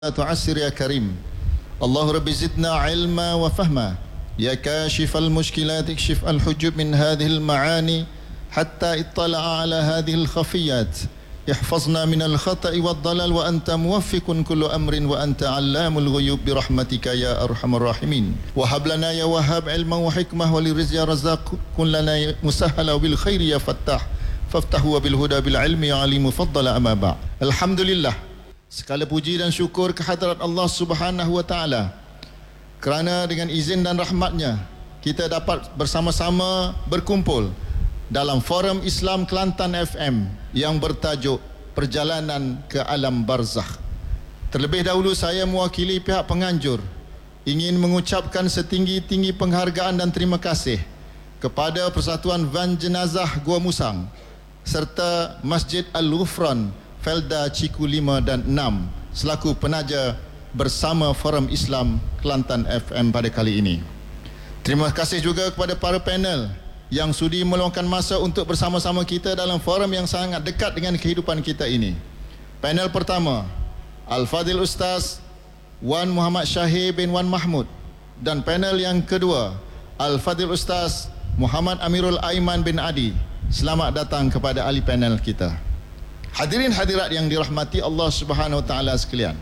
تعسر يا كريم. الله رب زدنا علما وفهما يا كاشف المشكلات اكشف الحجب من هذه المعاني حتى اطلع على هذه الخفيات. احفظنا من الخطأ والضلال وأنت موفق كل أمر وأنت علام الغيوب برحمتك يا أرحم الراحمين. وهب لنا يا وهاب علما وحكمة وللرزق يا رزاق كن لنا مسهلا وبالخير يا فتاح فافتح وبالهدى بالعلم يا عليم فضل أما بعد. Alhamdulillah, segala puji dan syukur kehadrat Allah Subhanahu wa taala kerana dengan izin dan rahmatnya kita dapat bersama-sama berkumpul dalam Forum Islam Kelantan FM yang bertajuk Perjalanan ke Alam Barzakh. Terlebih dahulu saya mewakili pihak penganjur ingin mengucapkan setinggi-tinggi penghargaan dan terima kasih kepada Persatuan Van Jenazah Gua Musang serta Masjid Al-Ghufran Felda Ciku 5 dan 6 selaku penaja bersama Forum Islam Kelantan FM pada kali ini. Terima kasih juga kepada para panel yang sudi meluangkan masa untuk bersama-sama kita dalam forum yang sangat dekat dengan kehidupan kita ini. Panel pertama, Al-Fadhil Ustaz Wan Muhammad Syahir bin Wan Mahmud, dan panel yang kedua, Al-Fadhil Ustaz Muhammad Amirul Aiman bin Adi. Selamat datang kepada ahli panel kita. Hadirin hadirat yang dirahmati Allah Subhanahu wa taala sekalian.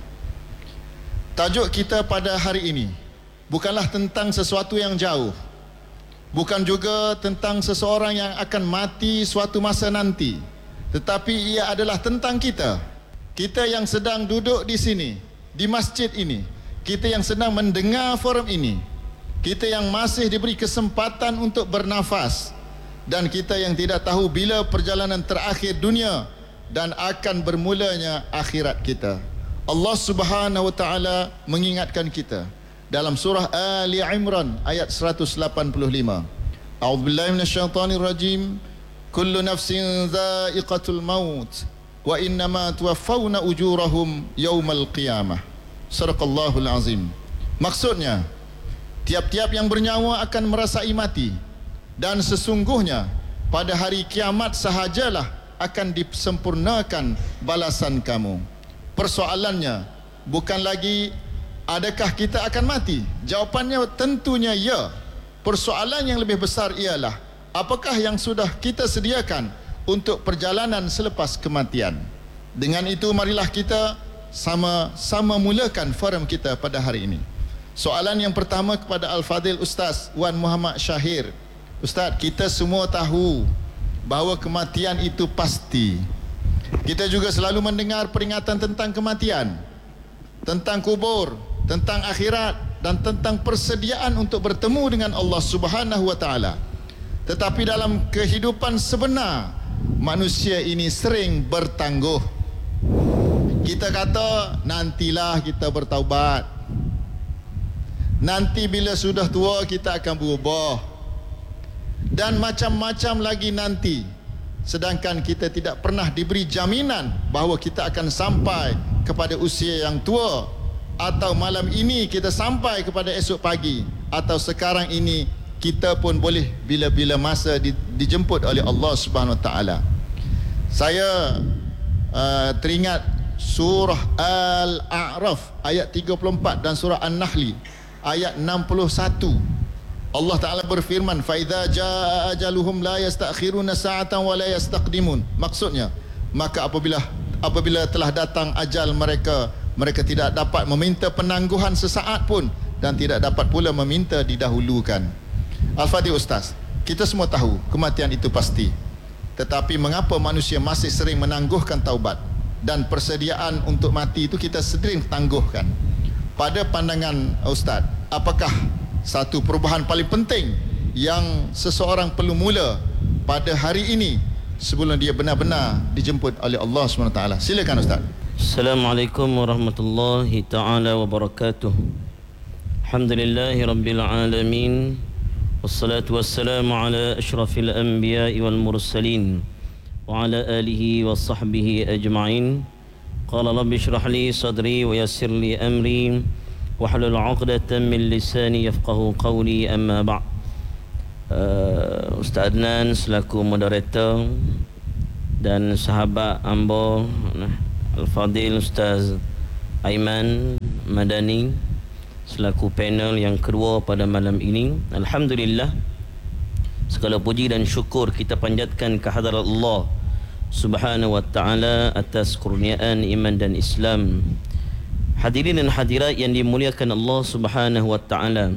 Tajuk kita pada hari ini bukanlah tentang sesuatu yang jauh. Bukan juga tentang seseorang yang akan mati suatu masa nanti. Tetapi ia adalah tentang kita. Kita yang sedang duduk di sini, di masjid ini. Kita yang sedang mendengar forum ini. Kita yang masih diberi kesempatan untuk bernafas. Dan kita yang tidak tahu bila perjalanan terakhir dunia dan akan bermulanya akhirat kita. Allah Subhanahu wa taala mengingatkan kita dalam surah Ali Imran ayat 185. A'udzubillahi minasyaitonir rajim. Kullu nafsin dha'iqatul maut wa innama tuwaffawna ujurahum yaumal qiyamah. Sadaqallahul azim. Maksudnya, tiap-tiap yang bernyawa akan merasai mati, dan sesungguhnya pada hari kiamat sahajalah akan disempurnakan balasan kamu. Persoalannya bukan lagi adakah kita akan mati. Jawapannya tentunya ya. Persoalan yang lebih besar ialah apakah yang sudah kita sediakan untuk perjalanan selepas kematian. Dengan itu marilah kita sama-sama mulakan forum kita pada hari ini. Soalan yang pertama kepada Al-Fadhil Ustaz Wan Muhammad Syahir. Ustaz, kita semua tahu bahawa kematian itu pasti. Kita juga selalu mendengar peringatan tentang kematian, tentang kubur, tentang akhirat, dan tentang persediaan untuk bertemu dengan Allah Subhanahu wa taala. Tetapi dalam kehidupan sebenar, manusia ini sering bertangguh. Kita kata, nantilah kita bertaubat. Nanti bila sudah tua kita akan berubah. Dan macam-macam lagi nanti. Sedangkan kita tidak pernah diberi jaminan bahawa kita akan sampai kepada usia yang tua, atau malam ini kita sampai kepada esok pagi, atau sekarang ini kita pun boleh bila-bila masa dijemput oleh Allah Subhanahu wa taala. Saya teringat surah Al-A'raf ayat 34 dan surah An-Nahli ayat 61. Allah Ta'ala berfirman, فَإِذَا جَاءَ أَجَلُهُمْ لَا يَسْتَأْخِرُونَ سَاعَةً وَلَا يَسْتَقْدِمُونَ. Maksudnya, maka apabila telah datang ajal mereka, mereka tidak dapat meminta penangguhan sesaat pun, dan tidak dapat pula meminta didahulukan. Al-Fadhil Ustaz, kita semua tahu kematian itu pasti. Tetapi mengapa manusia masih sering menangguhkan taubat, dan persediaan untuk mati itu kita sering tangguhkan? Pada pandangan Ustaz, apakah satu perubahan paling penting yang seseorang perlu mula pada hari ini sebelum dia benar-benar dijemput oleh Allah SWT? Silakan Ustaz. Assalamualaikum warahmatullahi ta'ala wabarakatuh. Alhamdulillahi rabbil alamin. Wassalatu wassalamu ala ashrafil anbiya'i wal mursalin wa ala alihi wa sahbihi ajma'in. Qala rabbi shrah li sadri wa yassir li amri wahlul 'uqdatam min lisani yafqahu qawli, amma ba'. Ustaz Adnan selaku moderator dan sahabat Ambo Al-Fadhil Ustaz Aiman Madani selaku panel yang kedua pada malam ini. Alhamdulillah, segala puji dan syukur kita panjatkan kehadrat Allah Subhanahu wa ta'ala atas kurniaan iman dan Islam. Hadirin dan hadirat yang dimuliakan Allah Subhanahu wa ta'ala,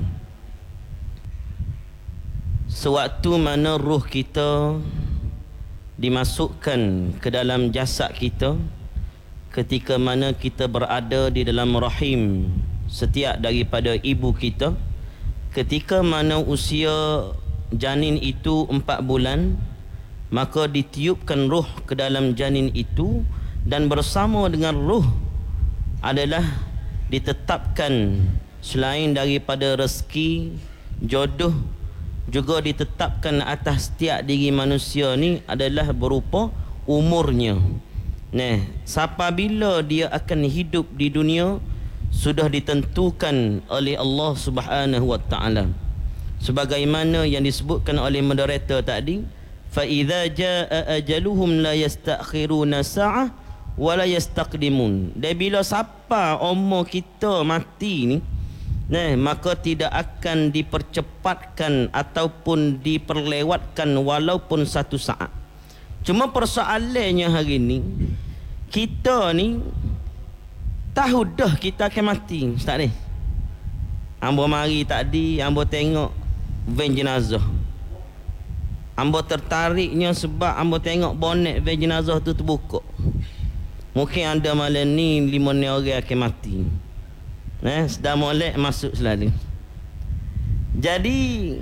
sewaktu mana ruh kita dimasukkan ke dalam jasad kita, ketika mana kita berada di dalam rahim setiap daripada ibu kita, ketika mana usia janin itu 4 bulan, maka ditiupkan ruh ke dalam janin itu, dan bersama dengan ruh adalah ditetapkan selain daripada rezeki, jodoh, juga ditetapkan atas setiap diri manusia ni adalah berupa umurnya. Sampai bila dia akan hidup di dunia sudah ditentukan oleh Allah Subhanahu wa ta'ala. Sebagaimana yang disebutkan oleh moderator tadi, فَإِذَا جَاءَ أَجَلُهُمْ لَا يَسْتَأْخِرُونَ سَاعَةً وَلَا يَسْتَقْدِمُونَ. Dan bila siapa umur kita mati ni, maka tidak akan dipercepatkan ataupun diperlewatkan walaupun 1 saat. Cuma persoalannya hari ni, kita ni tahu dah kita akan mati. Ustaz ni, ambo mari tadi, ambo tengok van jenazah, ambo tertariknya sebab ambo tengok bonet van jenazah tu terbuka. Mungkin anda malam ni 5 orang akan mati. Sedang molek masuk selalu. Jadi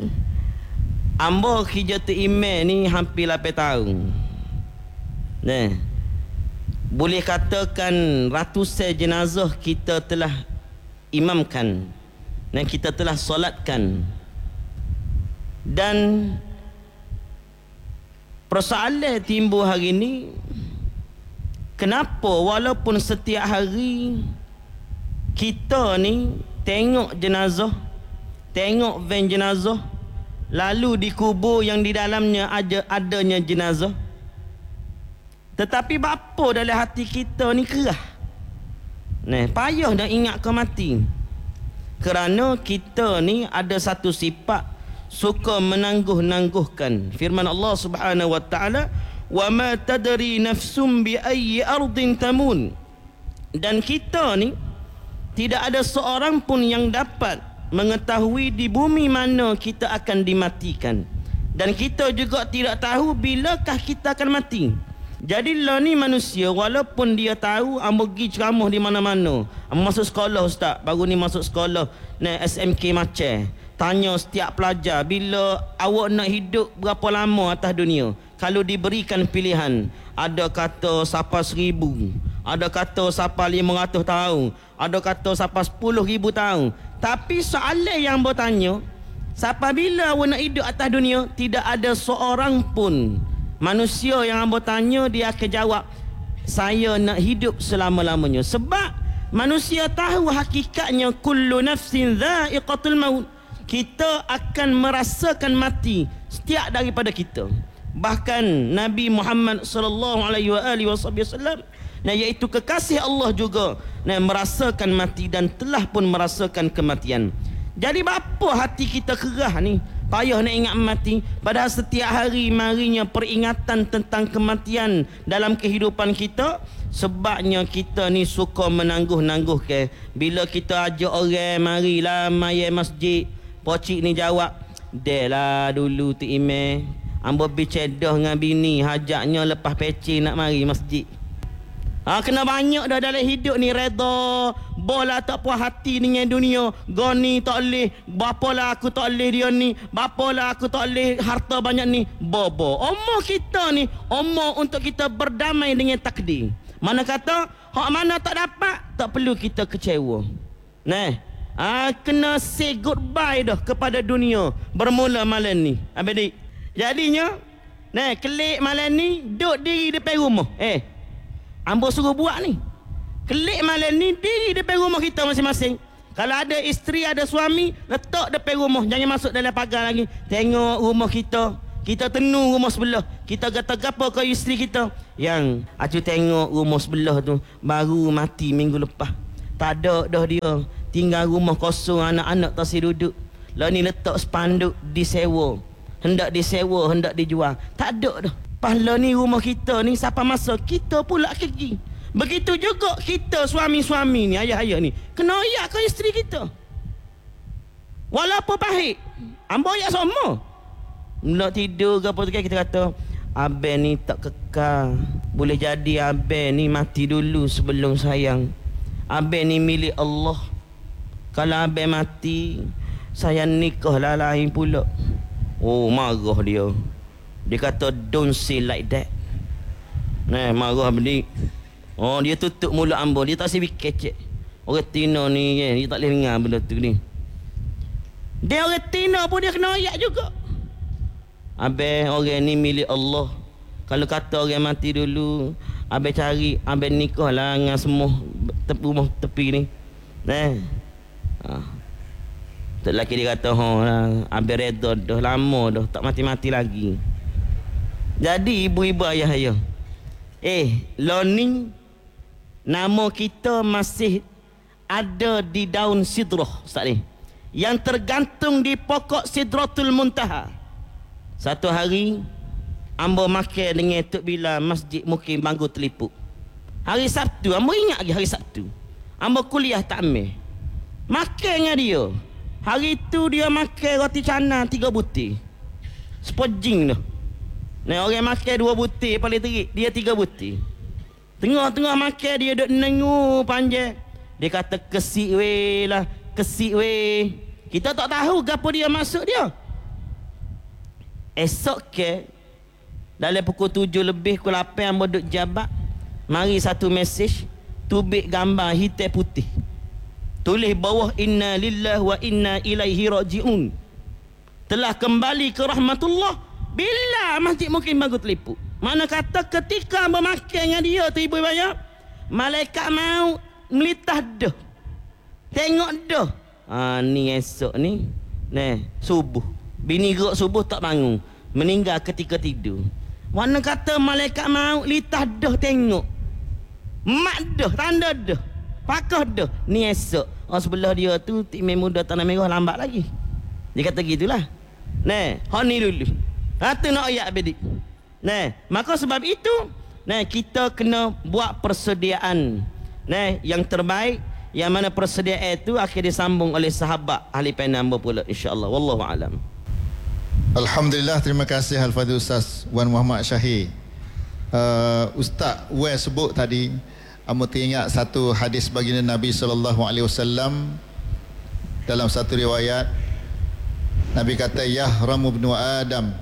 ambo kerja tu email ni hampir 8 tahun. Boleh katakan ratusan jenazah kita telah imamkan dan kita telah solatkan. Dan persoalan timbul hari ni, kenapa walaupun setiap hari kita ni tengok jenazah, tengok van jenazah, lalu dikubur yang di dalamnya adanya jenazah, tetapi bapa dalam hati kita ni kerah. Payah dah ingat kau mati. Kerana kita ni ada satu sifat suka menangguh-nangguhkan. Firman Allah Subhanahu wa ta'ala, wa ma tadri nafsum bi ayyi ardin tamun. Dan kita ni tidak ada seorang pun yang dapat mengetahui di bumi mana kita akan dimatikan, dan kita juga tidak tahu bilakah kita akan mati. Jadi lah ni manusia, walaupun dia tahu ambo pergi ceramah di mana-mana, ambo masuk sekolah, ustaz baru ni masuk sekolah SMK Macam, tanya setiap pelajar, bila awak nak hidup berapa lama atas dunia? Kalau diberikan pilihan, ada kata sampai 1000, ada kata sampai 500 tahun, ada kata sampai 10,000 tahun. Tapi soalan yang bertanya, sampai bila awak nak hidup atas dunia? Tidak ada seorang pun manusia yang ambo tanya dia akan jawab, saya nak hidup selama-lamanya. Sebab manusia tahu hakikatnya, kullu nafsin dha'iqatul maut, kita akan merasakan mati setiap daripada kita. Bahkan Nabi Muhammad sallallahu alaihi wasallam, iaitu kekasih Allah juga, merasakan mati dan telah pun merasakan kematian. Jadi bapa hati kita kerah ni, payah nak ingat mati, padahal setiap hari marinya peringatan tentang kematian dalam kehidupan kita. Sebabnya kita ni suka menangguh-nangguh ke. Bila kita ajak orang marilah maya masjid, pocik ni jawab, "Delah dulu tu email, ambo bercedah dengan bini, hajaknya lepas peci nak mari masjid." Kena banyak dah dalam hidup ni redha, bola tak puas hati dengan dunia. Goni tak boleh, bapalah aku tak boleh dia ni, bapalah aku tak boleh harta banyak ni. Bobo. Umur kita ni, umur untuk kita berdamai dengan takdir. Mana kata, hak mana tak dapat, tak perlu kita kecewa. Kena say goodbye dah kepada dunia bermula malam ni. Adik. Jadinya, kelik malam ni, duduk diri depan rumah. Ambo suruh buat ni. Kelik malam ni diri depan rumah kita masing-masing. Kalau ada isteri, ada suami, letak depan rumah. Jangan masuk dalam pagar lagi. Tengok rumah kita. Kita tenu rumah sebelah. Kita kata apa ke isteri kita? Yang acu tengok rumah sebelah tu baru mati minggu lepas. Tak ada dah dia. Tinggal rumah kosong, anak-anak tak si duduk. Lah ni letak spanduk disewa. Hendak disewa, hendak dijual. Tak ada dah. Pahala ni rumah kita ni siapa masa kita pula pergi. Begitu juga kita suami-suami ni, ayah-ayah ni kena ayak ke isteri kita. Walaupun pahit, ambo ayak sama. Nak tidur ke apa tu, kita kata abang ni tak kekal. Boleh jadi abang ni mati dulu sebelum sayang. Abang ni milik Allah. Kalau abang mati, saya nikahlah lain pula. Oh, marah dia. Dia kata don't say like that. Nah, marah benda. Oh, dia tutup mulut ambo. Dia tak sebik kecek. Orang Tino ni, dia tak boleh dengar benda tu ni. Dia orang Tino pun dia kena ayat juga. Abang orang ni milik Allah. Kalau kata orang mati dulu, abang cari, abang nikah lah dengan semua rumah tepi ni. Tok lelaki dia kata, lah, abang reda dah lama dah, tak mati-mati lagi. Jadi ibu-ibu ayah-ayah, lo ni nama kita masih ada di daun sidrah, Ustaz ni, yang tergantung di pokok Sidratul Muntaha. Satu hari ambo makan dengan Tok Bila Masjid Mukim Banggu Telipuk. Hari Sabtu, ambo ingat lagi hari Sabtu. Ambo kuliah takmil. Makan dengan dia. Hari tu dia makan roti canai 3 butir. Sepojing dah. Nah, orang makan 2 butir paling terik, dia 3 butir. Tengah-tengah makan dia duk nengu panjang. Dia kata kesik weh lah, kesik weh. Kita tak tahu gapo dia masuk dia. Esok ke dalam pukul 7 lebih, pukul 8 ambo duk jabat. Mari satu mesej, tubik gambar hitam putih. Tulis bawah inna lillahi wa inna ilaihi rajiun. Telah kembali ke rahmatullah bila Masjid Mukim Banggu Telipuk. Mana kata ketika memakai dengan dia tu ibu banyak, malaikat mau melitah dah. Tengok dah. Ni esok ni. Subuh. Bini gerak subuh tak bangun. Meninggal ketika tidur. Mana kata malaikat mau litah dah tengok. Mak dah, tanda dah. Pakah dah. Ni esok. Sebelah dia tu timai muda tanah merah lambat lagi. Dia kata gitulah. Ni dulu. Tu nak ayat bedik. Maka sebab itu, kita kena buat persediaan yang terbaik, yang mana persediaan itu akhir disambung oleh sahabat ahli penamba pula, insya-Allah. Wallahu alam. Alhamdulillah, terima kasih Al-Fadhil Ustaz Wan Muhammad Syahir. Ustaz Wan sebut tadi, amo teringat satu hadis baginda Nabi SAW. Dalam satu riwayat Nabi kata, yahramu ibnu Adam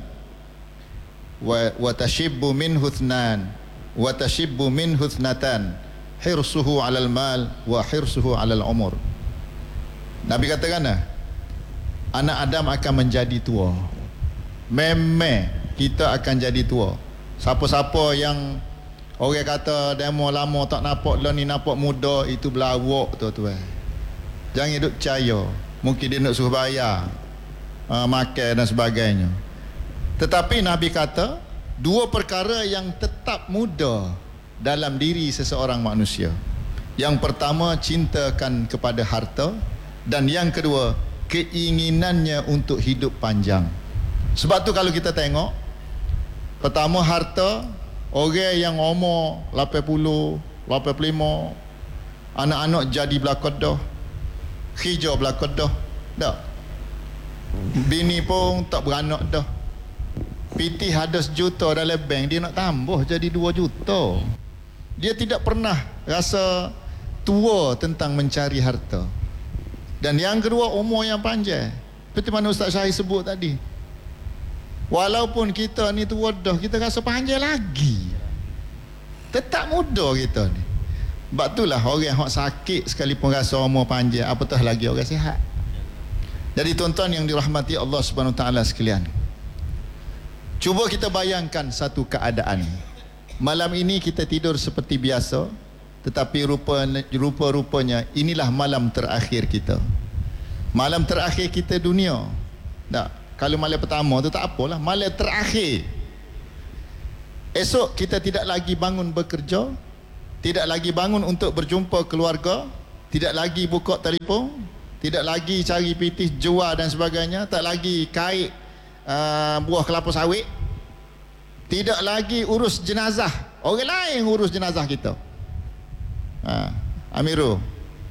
wa tashibbu minhu ithnan wa tashibbu minhu ithnatan, hirsuhu 'alal mal wa hirsuhu 'alal umur. Nabi katakan, anak Adam akan menjadi tua. Memang kita akan jadi tua. Siapa-siapa yang orang kata demo lama tak nampak lah ni nampak muda, itu belawak tuan-tuan. Jangan duk percaya. Mungkin dia nak suruh bayar makan dan sebagainya. Tetapi Nabi kata, 2 perkara yang tetap muda dalam diri seseorang manusia. Yang pertama, cintakan kepada harta, dan yang kedua, keinginannya untuk hidup panjang. Sebab tu kalau kita tengok, pertama harta, orang yang umur 80, 85, anak-anak jadi belakang dah, hijau belakang dah, bini pun tak beranak dah. PT ada 1 juta dalam bank, dia nak tambah jadi 2 juta. Dia tidak pernah rasa tua tentang mencari harta. Dan yang kedua, umur yang panjang. Seperti mana Ustaz Syahir sebut tadi, walaupun kita ni tua dah, kita rasa panjang lagi, tetap muda kita ni. Sebab itulah orang yang sakit sekalipun rasa umur panjang, apatah lagi orang sihat. Jadi tuan-tuan yang dirahmati Allah Subhanahu Wa Taala sekalian, cuba kita bayangkan satu keadaan. Malam ini kita tidur seperti biasa, tetapi rupa-rupanya inilah malam terakhir kita. Malam terakhir kita dunia. Kalau malam pertama tu tak apalah, malam terakhir. Esok kita tidak lagi bangun bekerja, tidak lagi bangun untuk berjumpa keluarga, Tidak lagi buka telefon, tidak lagi cari pitih jual dan sebagainya, tak lagi kait buah kelapa sawit, tidak lagi urus jenazah, orang lain urus jenazah kita. Amirul.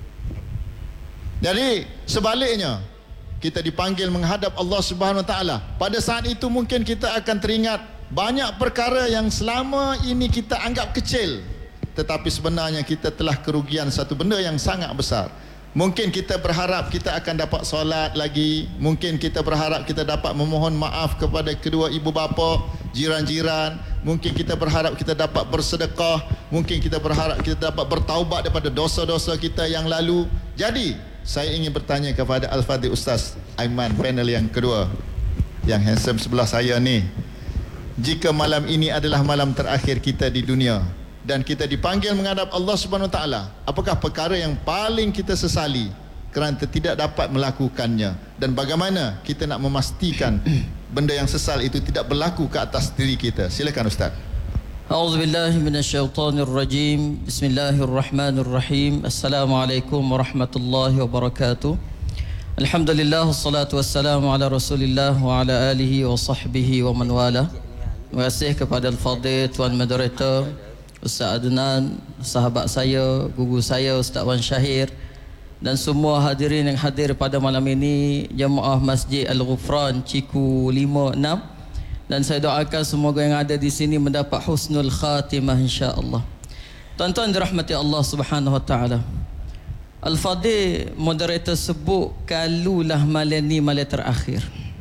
Jadi sebaliknya, kita dipanggil menghadap Allah Subhanahu Wa Taala. Pada saat itu mungkin kita akan teringat banyak perkara yang selama ini kita anggap kecil, tetapi sebenarnya kita telah kerugian satu benda yang sangat besar. Mungkin kita berharap kita akan dapat solat lagi, mungkin kita berharap kita dapat memohon maaf kepada kedua ibu bapa, jiran-jiran, mungkin kita berharap kita dapat bersedekah, mungkin kita berharap kita dapat bertaubat daripada dosa-dosa kita yang lalu. Jadi saya ingin bertanya kepada Al-Fadhil Ustaz Aiman, panel yang kedua, yang handsome sebelah saya ni. Jika malam ini adalah malam terakhir kita di dunia dan kita dipanggil menghadap Allah Subhanahu Wa Taala, apakah perkara yang paling kita sesali kerana tidak dapat melakukannya, dan bagaimana kita nak memastikan benda yang sesal itu tidak berlaku ke atas diri kita? Silakan Ustaz. A'udzubillahi minasyaitonirrajim. Bismillahirrahmanirrahim. Assalamualaikum warahmatullahi wabarakatuh. Alhamdulillah, wassalatu wassalamu ala Rasulillah wa ala alihi wa sahbihi wa man wala. Terima kasih kepada Al-Fadhil Tuan Moderator Ustaz Adnan, sahabat saya, guru saya Ustaz Wan Syahir, dan semua hadirin yang hadir pada malam ini, jemaah Masjid Al-Ghufran Ciku 5, 6. Dan saya doakan semoga yang ada di sini mendapat husnul khatimah insya-Allah. Tuan-tuan dirahmati Allah Subhanahu Wa Taala. Al-Fadhil Moderator sebut kalulah malam ni malam terakhir.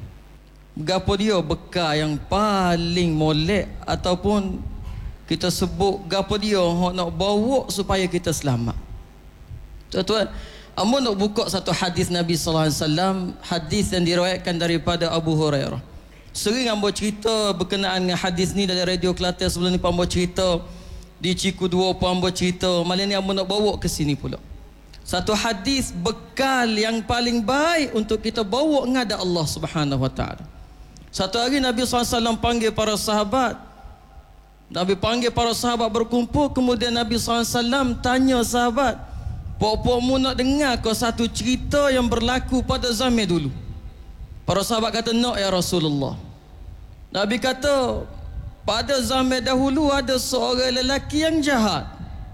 Gapo dia bekal yang paling molek, ataupun kita sebut gapo dia nak bawa supaya kita selamat. Tuan-tuan, amun nak buka satu hadis Nabi sallallahu alaihi wasallam, hadis yang diriwayatkan daripada Abu Hurairah. Sering ambo cerita berkenaan dengan hadis ni dari Radio Kelantan. Sebelum ni ambo cerita di Ciku 2 pun ambo cerita. Malam ni ambo nak bawa ke sini pula satu hadis bekal yang paling baik untuk kita bawa menghadap Allah Subhanahu Wa Taala. Satu hari Nabi SAW panggil para sahabat. Nabi panggil para sahabat berkumpul. Kemudian Nabi SAW tanya sahabat, "Pok-pokmu nak dengar ke satu cerita yang berlaku pada zaman dulu?" Para sahabat kata, "Nak ya Rasulullah." Nabi kata, pada zaman dahulu ada seorang lelaki yang jahat,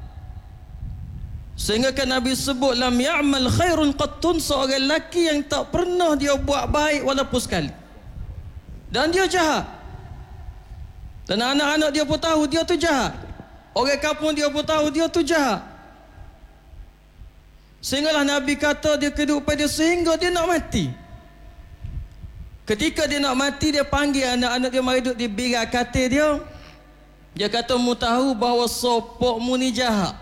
sehingga kan Nabi sebut lam ya'mal khairun qattun, seorang lelaki yang tak pernah dia buat baik walaupun sekali, dan dia jahat, dan anak-anak dia pun tahu dia tu jahat, orang kampung dia pun tahu dia tu jahat. Sehinggalah Nabi kata dia kehidupan dia sehingga dia nak mati. Ketika dia nak mati, dia panggil anak-anak dia mari duduk di birak katil dia. Dia kata, "Mu tahu bahawa sopokmu ni jahat.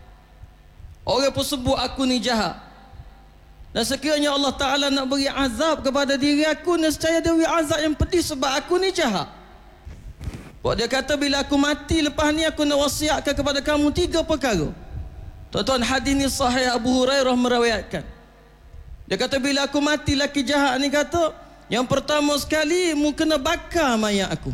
Orang pun sebut aku ni jahat. Dan sekiranya Allah Ta'ala nak beri azab kepada diri aku, nescaya dia beri azab yang pedih sebab aku ni jahat." Dia kata, "Bila aku mati lepas ni, aku nak wasiatkan kepada kamu 3 perkara." Tuan-tuan, hadis ni sahih, Abu Hurairah meriwayatkan. Dia kata, "Bila aku mati, laki jahat ni kata, yang pertama sekali, mu kena bakar mayat aku.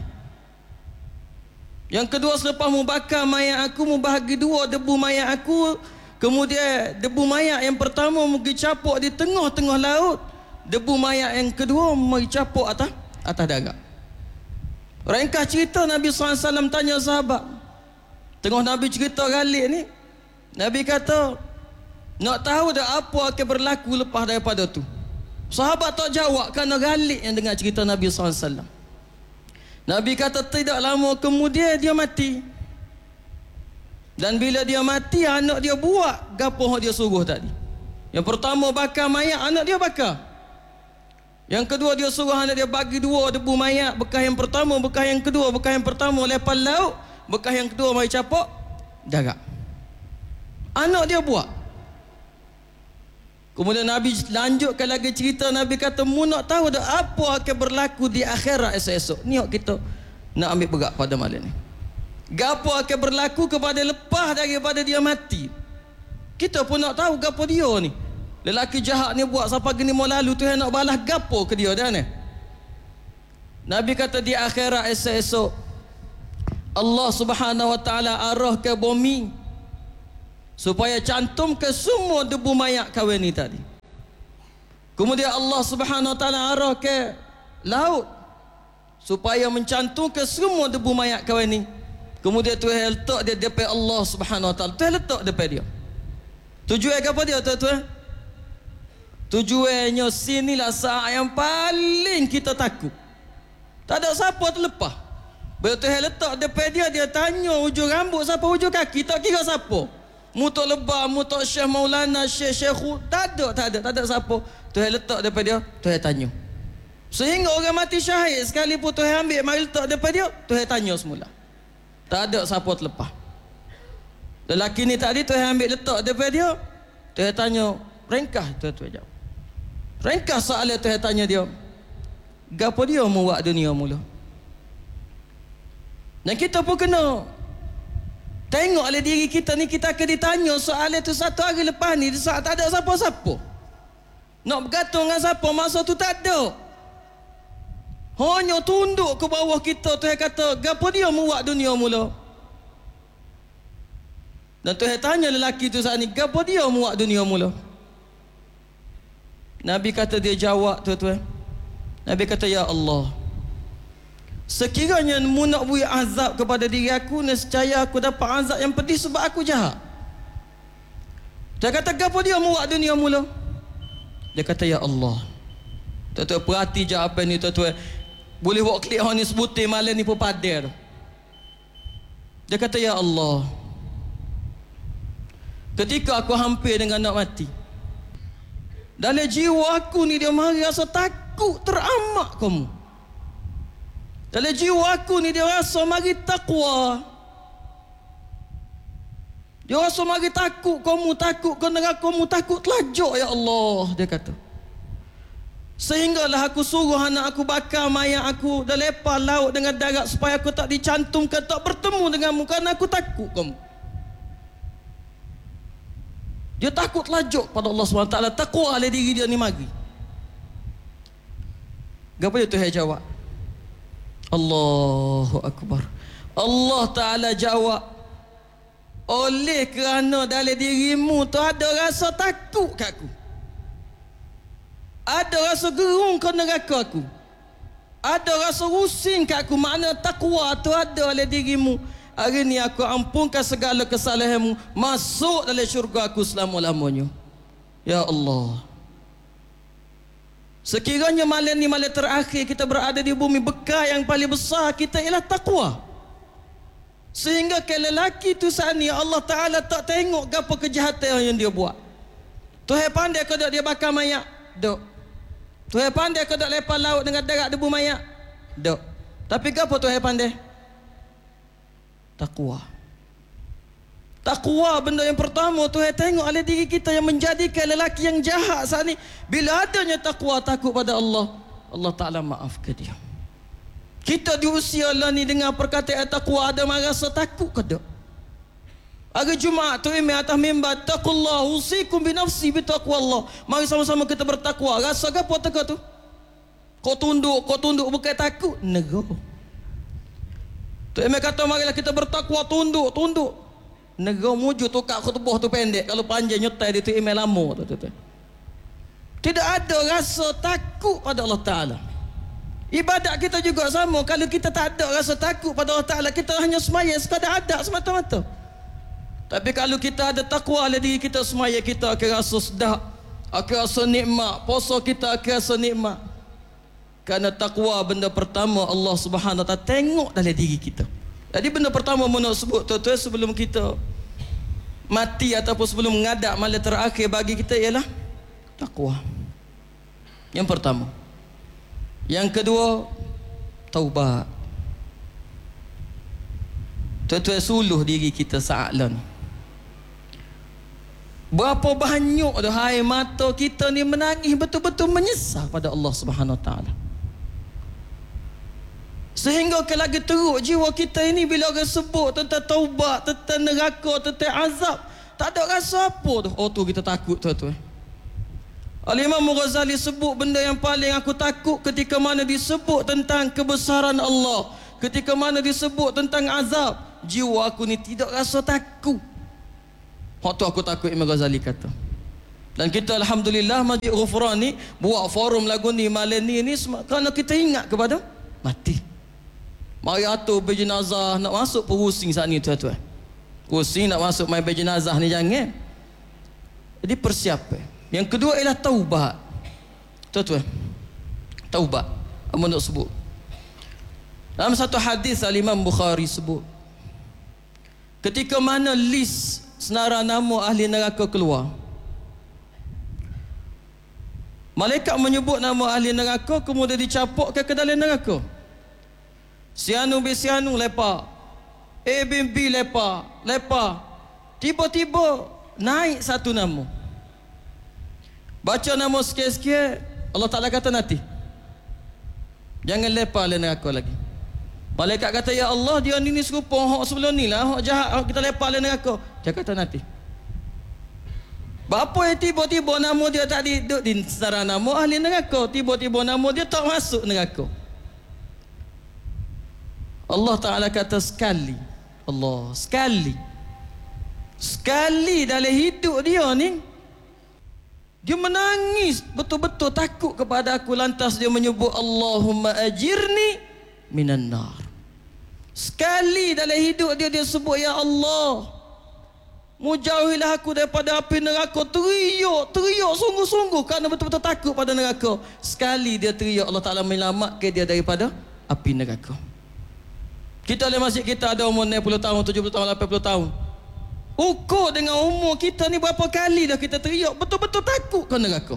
Yang kedua, selepas mu bakar mayat aku, mu bahagi 2 debu mayat aku. Kemudian debu mayat yang pertama mu pergi capuk di tengah-tengah laut. Debu mayat yang kedua mu pergi capuk atas darat." Ringkas cerita, Nabi SAW tanya sahabat. Tengah Nabi cerita galik ni, Nabi kata, "Nak tahu dah apa akan berlaku lepas daripada tu?" Sahabat tak jawab kerana galik yang dengar cerita Nabi SAW. Nabi kata, tidak lama kemudian dia mati. Dan bila dia mati, anak dia buat gapo dia suruh tadi. Yang pertama bakar mayat, anak dia bakar. Yang kedua dia suruh anak dia bagi 2 debu mayat, bekas yang pertama, bekas yang kedua, bekas yang pertama lepas laut, bekas yang kedua mari capuk darat. Anak dia buat. Kemudian Nabi lanjutkan lagi cerita. Nabi kata, "Mu nak tahu dah apa akan berlaku di akhirat esok-esok?" Ni kita nak ambil berat pada malam ni. Gapo akan berlaku kepada lepas daripada dia mati? Kita pun nak tahu gapo dia ni. Lelaki jahat ni buat sampai gini mau lalu, Tuhan nak balas gapo ke dia dah ni? Nabi kata di akhirat esok-esok Allah Subhanahu Wa Taala arah ke bumi supaya cantum ke semua debu mayat kahwin ni tadi. Kemudian Allah Subhanahu Wa Taala arah ke laut supaya mencantum ke semua debu mayat kahwin ni. Kemudian Tuhan letak dia depan Allah Subhanahu Wa Taala. Tuhan letak depan dia. Tujuan apa dia tuan-tuan? Tujuannya sinilah saat yang paling kita takut. Tak ada siapa terlepas. Bila Tuhan letak depan dia, dia tanya hujung rambut siapa, hujung kaki, tak kira siapa. Mutuk Lebah, mutuk Syekh Maulana, Syekh, tak ada siapa. Tuhan letak depan dia, Tuhan tanya. Sehingga orang mati syahid sekalipun Tuhan ambil mari letak depan dia, Tuhan tanya semula. Tak ada siapa terlepas. Lelaki ni tadi Tuhan ambil letak depan dia, Tuhan tanya, ringkas Tuhan jawab. Ringkas soalan Tuhan tanya dia. Gapo dia mau buat dunia mula? Dan kita pun kena tengok oleh diri kita ni, kita akan ditanya soalan tu satu hari lepas ni, saat tak ada siapa-siapa. Nak bergantung dengan siapa masa tu tak ada. Hanya tunduk ke bawah kita. Tuhan kata, gapo dia mau buat dunia mula? Dan Tuhan tanya lelaki tu saat ni, gapo dia mau buat dunia mula? Nabi kata dia jawab tuan-tuan. Nabi kata, ya Allah, sekiranya mu nak beri azab kepada diri aku, nescaya aku dapat azab yang pedih sebab aku jahat. Dia kata, gapo dia mau buat dunia mula? Dia kata, ya Allah. Tuan-tuan perhati jawapan ni tuan-tuan. Boleh buat klik ni sebutir malam ni pun padir. Dia kata, ya Allah, ketika aku hampir dengan nak mati, dalam jiwa aku ni dia mari rasa takut teramat kamu. Dalam jiwa aku ni dia rasa mari takwa. Dia rasa mari takut kamu, takut ke neraka kamu, takut telajak ya Allah, dia kata. Sehinggalah aku suruh anak aku bakar mayat aku dan lepas laut dengan darat supaya aku tak dicantumkan, tak bertemu denganmu kerana aku takut kamu. Dia takut lajuk pada Allah SWT. Takwa oleh diri dia ni mari. Apa dia Tuhan jawab? Allahu Akbar. Allah Ta'ala jawab, oleh kerana dalam dirimu tu ada rasa takut kat aku, ada rasa gerung ke neraka aku, ada rasa rusing kat aku, makna takwa tu ada oleh dirimu. Hari ni aku ampunkan segala kesalahanmu, masuk dalam syurga aku selama-lamanya. Ya Allah, sekiranya malam ni malam terakhir kita berada di bumi, bekal yang paling besar kita ialah takwa. Sehingga ke lelaki tu saat ni Allah Ta'ala tak tengok apa kejahatan yang dia buat. Tuhan pandai ke dia bakar mayat? Dok. Tuhan pandai ke lepas laut dengan darat debu mayat? Dok. Tapi apa Tuhan pandai? Takwa. Takwa benda yang pertama Tuhan tengok oleh diri kita yang menjadikan lelaki yang jahat saat ni. Bila adanya takwa, takut pada Allah, Allah Ta'ala maafkan dia. Kita di usia lah ni dengan perkataan takwa ada merasa takut ke tak? Hari Jumaat tu atas mimbar, taqullah usikum binafsi bitaqwallah. Mari sama-sama kita bertakwa. Rasa apa takut tu? Kau tunduk bukan takut. Nego. Tu Imam kata marilah kita bertakwa, tunduk. Nego muju tukar khutbah tu pendek, kalau panjang nyetai dia tu Imam lama tu. Tidak ada rasa takut pada Allah Ta'ala. Ibadat kita juga sama. Kalau kita tak ada rasa takut pada Allah Ta'ala, kita hanya semaya sekadar adat semata-mata. Tapi kalau kita ada takwa oleh diri kita, semaya kita akan rasa sedap, akan rasa nikmat. Puasa kita akan rasa nikmat. Kerana takwa benda pertama Allah Subhanahu Wa Taala tengok dalam diri kita. Jadi benda pertama mau nak sebut tuan-tuan sebelum kita mati ataupun sebelum menghadap malam terakhir bagi kita ialah takwa. Yang pertama. Yang kedua, taubat. Tuan-tuan suluh diri kita saat lah ni. Berapa banyak dah air mata kita ni menangis betul-betul menyesal pada Allah Subhanahu Wa Taala. Sehingga ke lagi teruk jiwa kita ini bila orang sebut tentang taubat, tentang neraka, tentang azab, tak ada rasa apa tu. Oh tu kita takut tuan-tuan. Al-Imam Ghazali sebut benda yang paling aku takut ketika mana disebut tentang kebesaran Allah, ketika mana disebut tentang azab, jiwa aku ni tidak rasa takut. Hak tu aku takut Imam Ghazali kata. Dan kita alhamdulillah Masjid Ghufran ni buat forum lagu ni malam ni kerana kita ingat kepada mati. Mari atur berjenazah nak masuk pusing saat ni tuan-tuan. Pusing nak masuk main berjenazah ni jangan. Jadi persiapan. Yang kedua ialah taubat. Tuan-tuan. Taubat. Apa nak sebut? Dalam satu hadis Al-Imam Bukhari sebut, ketika mana list senarai nama ahli neraka keluar, malaikat menyebut nama ahli neraka, kemudian dicapukkan ke dalam neraka. Si anu bin si anu lepak, A bin B lepak. Tiba-tiba naik satu nama. Baca nama sikit-sikit, Allah Ta'ala kata nanti jangan lepak dalam neraka lagi. Malaikat kata, ya Allah, dia ni serupa hak sebelum ni lah, hak jahat, hak kita lepak dalam neraka. Dia kata nanti. Bapa yang tiba-tiba nama dia tak duduk di senarai nama ahli neraka, tiba-tiba nama dia tak masuk neraka. Allah Ta'ala kata sekali. Allah, sekali dalam hidup dia ni, dia menangis betul-betul takut kepada aku. Lantas dia menyebut Allahumma ajirni minan nar. Sekali dalam hidup dia sebut, ya Allah, mujauhilah aku daripada api neraka. Teriak sungguh-sungguh kerana betul-betul takut pada neraka. Sekali dia teriak, Allah Ta'ala menyelamatkan dia daripada api neraka. Kita dalam masjid kita ada umur 60 tahun, 70 tahun, 80 tahun. Ukur dengan umur kita ni berapa kali dah kita teriak betul-betul takut ke neraka.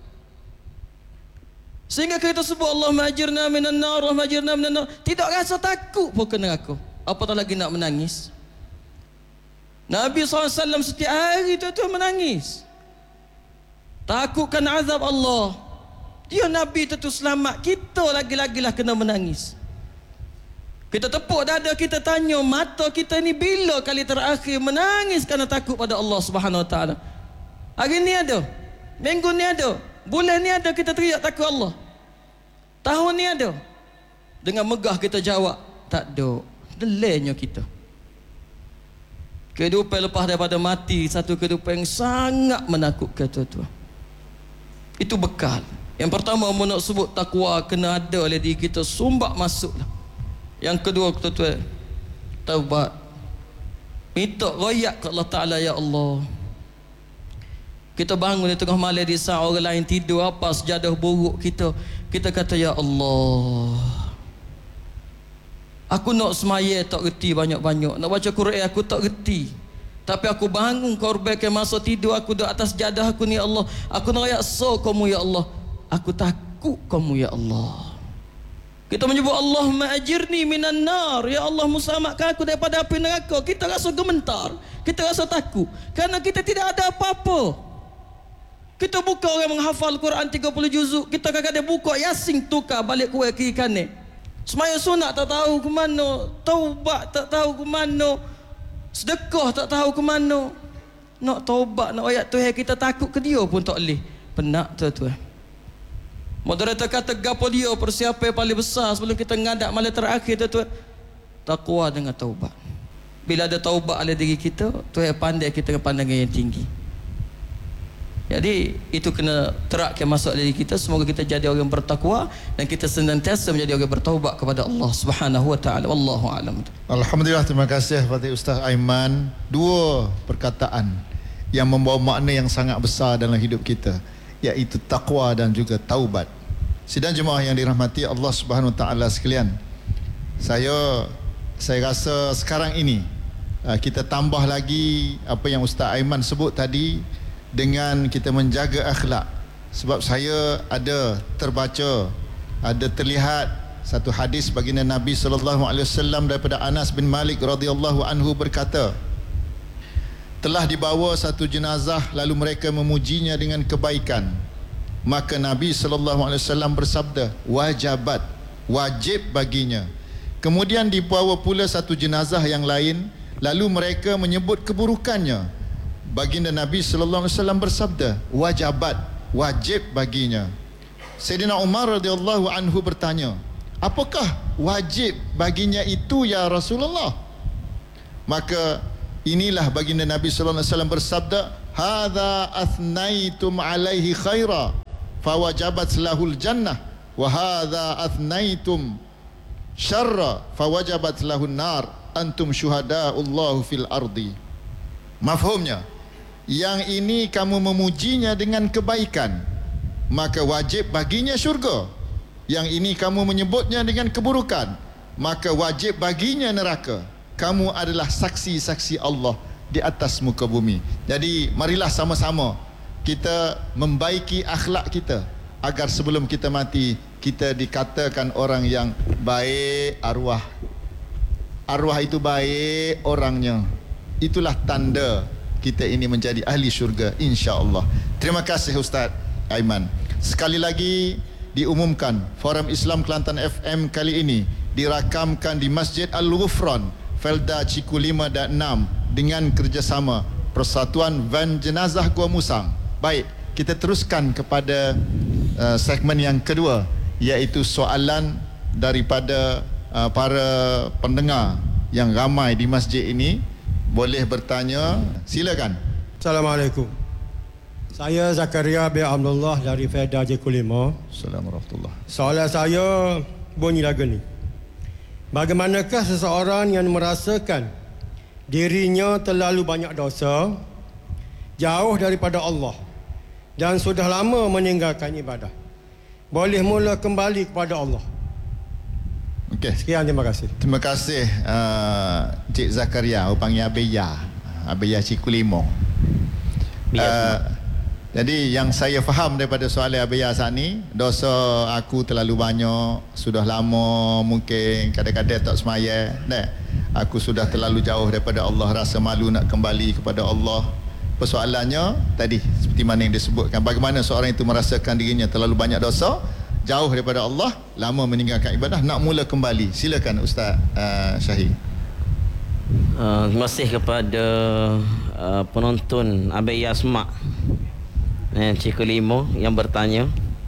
Sehingga kita sebut Allahumma ajirna minan nar, Allahumma ajirna minan nar. Tidak rasa takut pun ke neraka. Apatah lagi nak menangis. Nabi SAW setiap hari tu menangis. Takutkan azab Allah. Dia Nabi tu selamat. Kita lagi-lagilah kena menangis. Kita tepuk dada, kita tanya mata kita ni bila kali terakhir menangis kerana takut pada Allah Subhanahu Wa Taala. Hari ni ada, minggu ni ada, bulan ni ada kita teriak takut Allah. Tahun ni ada. Dengan megah kita jawab, tak ada. Delainya kita. Kehidupan lepas daripada mati, satu kehidupan yang sangat menakutkan tuan-tuan. Itu bekal. Yang pertama mau nak sebut takwa kena ada oleh diri kita, sumbat masuklah. Yang kedua tuan-tuan, taubat. Minta royak ke Allah Ta'ala, ya Allah. Kita bangun di tengah malam di saat orang lain tidur, apa sejadah buruk kita, kita kata, ya Allah, aku nak semaya tak reti banyak-banyak, nak baca Quran aku tak reti, tapi aku bangun korbankan masa tidur aku di atas jadah aku ni, ya Allah. Aku nak royak so kamu, ya Allah. Aku takut kamu, ya Allah. Kita menyebut Allahumma ajirni minan nar, ya Allah, muselamatkan aku daripada api neraka. Kita rasa gementar, kita rasa takut kerana kita tidak ada apa-apa. Kita buka orang menghafal Quran 30 juzuk, kita kadang-kadang buka Yasin tukar balik kuat kiri kanan. Semaya sunat tak tahu ke mana, taubat tak tahu ke mana, sedekah tak tahu ke mana. Nak taubat, nak ayat Tuhan kita takut ke dia pun tak boleh. Penat tuan-tuan. Moderator kata gapo dia persiapan paling besar sebelum kita ngadap malam terakhir tuan-tuan, takwa dengan taubat. Bila ada taubat dalam diri kita, Tuhan pandai kita dengan pandangan yang tinggi. Jadi itu kena terakkan masuk diri kita. Semoga kita jadi orang bertakwa dan kita senantiasa menjadi orang bertaubat kepada Allah Subhanahu Wa Taala. Wallahu a'lam. Alhamdulillah, terima kasih kepada Ustaz Aiman. Dua perkataan yang membawa makna yang sangat besar dalam hidup kita, iaitu takwa dan juga taubat. Sidang jemaah yang dirahmati Allah Subhanahu Wa Taala sekalian, saya rasa sekarang ini kita tambah lagi apa yang Ustaz Aiman sebut tadi dengan kita menjaga akhlak. Sebab saya ada terbaca, ada terlihat satu hadis baginda Nabi SAW daripada Anas bin Malik radhiyallahu anhu berkata, telah dibawa satu jenazah lalu mereka memujinya dengan kebaikan. Maka Nabi SAW bersabda, wajabat, wajib baginya. Kemudian dibawa pula satu jenazah yang lain lalu mereka menyebut keburukannya. Baginda Nabi SAW bersabda, wajabat, wajib baginya. Sayyidina Umar radhiyallahu anhu bertanya, apakah wajib baginya itu ya Rasulullah? Maka Inilah baginda Nabi sallallahu alaihi wasallam bersabda, "Hadza athnaitum alaihi khaira, fawajabat lahul jannah, wa hadza athnaitum syarra, fawajabat lahun nar, antum syuhada'ullahu fil ardi." Mafhumnya, yang ini kamu memujinya dengan kebaikan, maka wajib baginya syurga. Yang ini kamu menyebutnya dengan keburukan, maka wajib baginya neraka. Kamu adalah saksi-saksi Allah di atas muka bumi. Jadi marilah sama-sama kita membaiki akhlak kita, agar sebelum kita mati kita dikatakan orang yang baik arwah. Arwah itu baik orangnya. Itulah tanda kita ini menjadi ahli syurga, insya-Allah. Terima kasih Ustaz Aiman. Sekali lagi diumumkan, Forum Islam Kelantan FM kali ini dirakamkan di Masjid Al-Ghufran, Felda Ciku 5 dan 6 dengan kerjasama Persatuan Van Jenazah Gua Musang. Baik, kita teruskan kepada segmen yang kedua, iaitu soalan daripada para pendengar yang ramai di masjid ini. Boleh bertanya, silakan. Assalamualaikum. Saya Zakaria bin Abdullah dari Felda Ciku 5. Assalamualaikum. Soalan saya bunyi lagu ni. Bagaimanakah seseorang yang merasakan dirinya terlalu banyak dosa, jauh daripada Allah dan sudah lama meninggalkan ibadah, boleh mula kembali kepada Allah? Okey. Sekian, terima kasih. Terima kasih Cik Zakaria, panggil Abeya Ciku 5. Jadi yang saya faham daripada soalan Abeya saat ni, dosa aku terlalu banyak, sudah lama, mungkin kadang-kadang tak semaya, aku sudah terlalu jauh daripada Allah, rasa malu nak kembali kepada Allah. Persoalannya tadi seperti mana yang disebutkan, bagaimana seorang itu merasakan dirinya terlalu banyak dosa, jauh daripada Allah, lama meninggalkan ibadah, nak mula kembali. Silakan Ustaz Syahid. Terima kasih kepada penonton Abeya Semak Ciku 5 yang bertanya.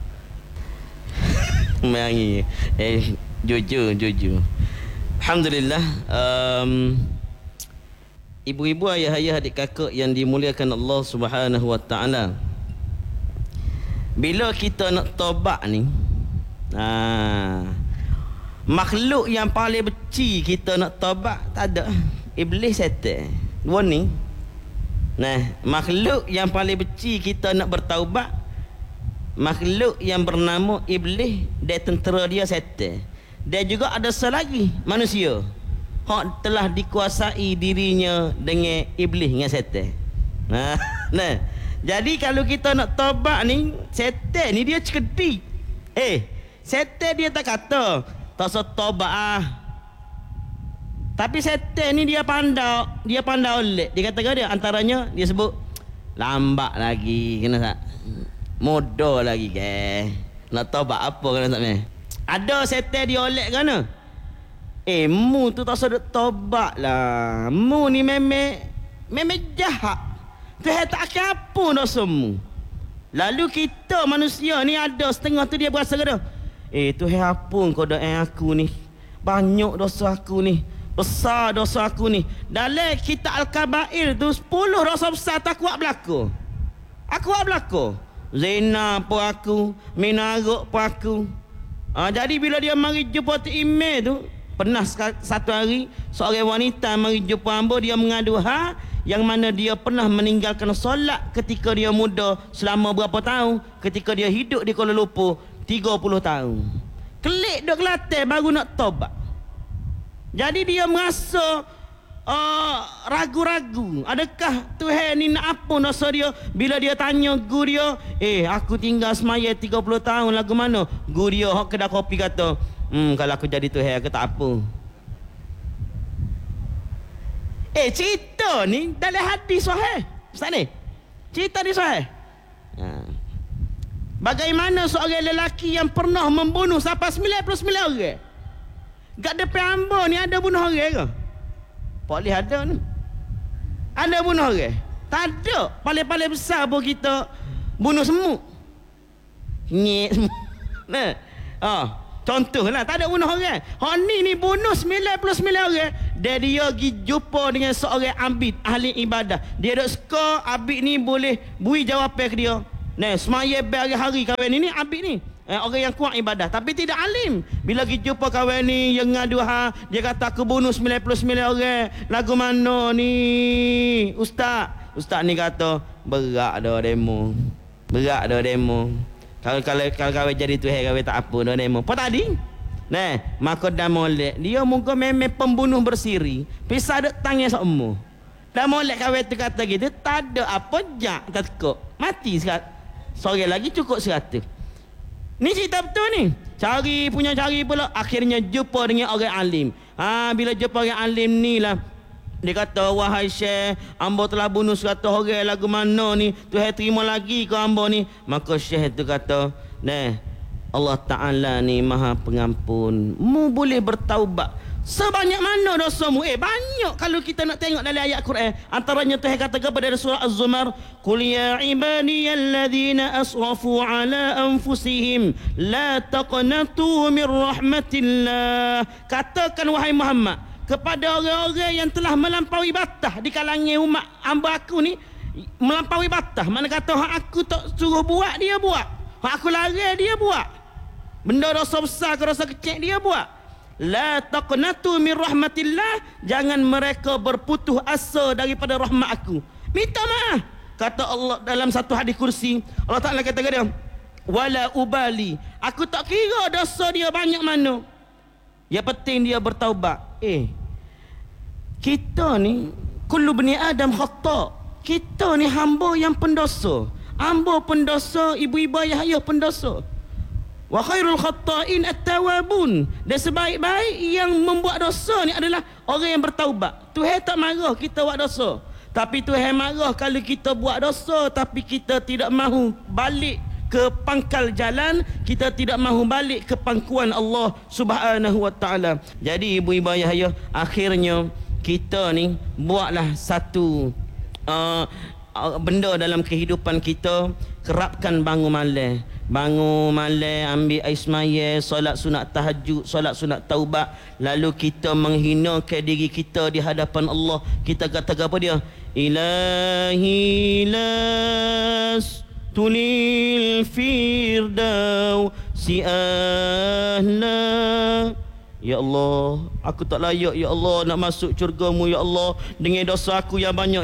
Menyanyi jujur. Alhamdulillah. Ibu-ibu, ayah-ayah, adik kakak yang dimuliakan Allah Subhanahu wa taala, bila kita nak taubat ni, makhluk yang paling benci kita nak taubat tak ada, iblis, syaitan. Dua ni. Makhluk yang paling benci kita nak bertaubat, makhluk yang bernama iblis, dia tentera dia syaitan. Dia juga ada selagi manusia hak telah dikuasai dirinya dengan iblis, dengan syaitan. Jadi kalau kita nak taubat ni, syaitan ni dia cerdik. Syaitan dia tak kata tak usah taubat tapi syaitan ni dia pandai oleh. Dia kata dia antaranya, dia sebut lambat lagi, kena tak? Mudah lagi ke? Nak taubat apa kena tak meh? Ada syaitan dia oleh kena. Mu tu tak usah taubat lah. Mu ni memang jahat. Tuhan tak akan dosamu. Lalu kita manusia ni ada setengah tu dia berasa kata, Tuhan ampun kau doa aku ni. Banyak dosa aku ni. Besar dosa aku ni. Dalam kitab Al-Kabair tu 10 dosa besar tak kuat berlaku. Aku buat berlaku. Zina pun aku, minaruk pun aku. Jadi bila dia mari jumpa tu email tu, pernah satu hari seorang wanita mari jumpa hamba, dia mengadu yang mana dia pernah meninggalkan solat ketika dia muda selama berapa tahun, ketika dia hidup di Kuala Lumpur 30 tahun. Kelik duk Kelantan baru nak taubat. Jadi dia merasa ragu-ragu, adakah Tuhan ni nak apa dosa dia. Bila dia tanya guru dia, aku tinggal semaya 30 tahun lagu mana? Guru dia hak kedai kopi kata, kalau aku jadi Tuhan aku tak apa. Cerita ni dalam hadis sahih Ustaz ni. Cerita ni sahih. Bagaimana seorang lelaki yang pernah membunuh sampai 99 orang. Kat depan hamba ni ada bunuh orang ke? Boleh ada ni. Ada bunuh orang? Tak ada. Paling-paling besar pun kita bunuh semut. Nyek semut. Contohlah, tak ada bunuh orang. Hak ni bunuh 99 orang. Dia pergi jumpa dengan seorang abid ahli ibadah. Dia duk suka abid ni boleh beri jawapan ke dia. Nah, semaya berhari-hari kawan ni abid ni. Orang yang kuat ibadah tapi tidak alim. Bila pergi jumpa kawan ni yang ngadu dia kata aku bunuh 99 orang. Lagu mana ni? Ustaz ni kata berat dah demo. Berat dah demo. Kalau kau jadi Tuhan kau tak apa dah demo. Apa tadi? Nah, maka dah molek. Dia muka memang pembunuh bersiri. Pisah dek tangan semua. Dah molek kau tu kata gitu, tak ada apa jak tak tekuk. Mati sekat. Sore lagi cukup 100. Ni cerita betul ni. Cari pula akhirnya jumpa dengan orang alim. Bila jumpa orang alim ni lah dia kata, wahai Syekh, hamba telah bunuh 100 orang, lagu mana ni? Tuhan terima lagi ke hamba ni? Maka Syekh tu kata, nah, Allah Ta'ala ni maha pengampun. Mu boleh bertaubat. Sebanyak mana dosamu? Banyak kalau kita nak tengok dalam ayat Quran. Antaranya Tuhan kata kepada surah Az-Zumar, Qul ya ibadiyalladzina asrafu ala anfusihim la taqnatu min rahmatillah. Katakan wahai Muhammad kepada orang-orang yang telah melampaui batas di kalangan umat hamba aku ni, melampaui batas. Mana kata hak aku tak suruh buat dia buat, hak aku larang dia buat, benda dosa besar ke dosa kecil dia buat. La taqnatu min rahmatillah, jangan mereka berputus asa daripada rahmat aku. Minta maaf. Kata Allah dalam satu hadis kursi, Allah Ta'ala kata dia, wala ubali, aku tak kira dosa dia banyak mana, yang penting dia bertaubat. Kita ni kullu bani Adam khata'. Kita ni hamba yang pendosa. Hamba pendosa, ibu-ibu ayah pendosa. Wa khairul khatta'in at-tawabun. Dan sebaik-baik yang membuat dosa ni adalah orang yang bertaubat. Tuhan tak marah kita buat dosa, tapi Tuhan marah kalau kita buat dosa tapi kita tidak mahu balik ke pangkal jalan, kita tidak mahu balik ke pangkuan Allah Subhanahu wa taala. Jadi ibu-ibu ayah, akhirnya kita ni buatlah satu benda dalam kehidupan kita. Kerapkan bangun malam, ambil air semaya, solat sunat tahajud, solat sunat taubat. Lalu kita menghinakan diri kita di hadapan Allah. Kita kata apa dia? Ilahi las tulil firdaus si ahla. Ya Allah, aku tak layak ya Allah nak masuk syurga-Mu ya Allah, dengan dosa aku yang banyak